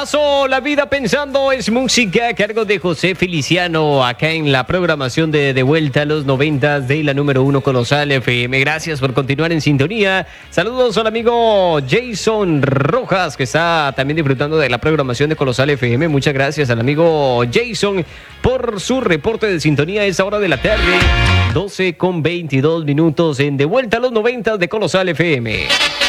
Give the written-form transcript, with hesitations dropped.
paso la vida pensando es música a cargo de José Feliciano, acá en la programación de Vuelta a los 90 de la número 1 Colosal FM. Gracias por continuar en sintonía. Saludos al amigo Jason Rojas, que está también disfrutando de la programación de Colosal FM. Muchas gracias al amigo Jason por su reporte de sintonía a esa hora de la tarde. 12:22 en De Vuelta a los 90 de Colosal FM.